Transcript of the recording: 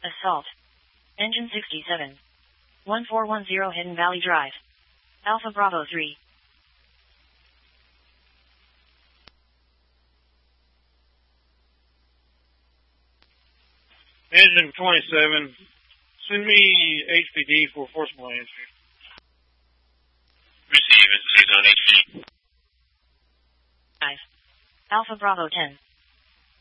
Assault. Engine 67. 1410 Hidden Valley Drive. Alpha Bravo 3. Engine 27. Send me HPD for forcible entry. Receive. It's on HP. 5. Alpha Bravo 10.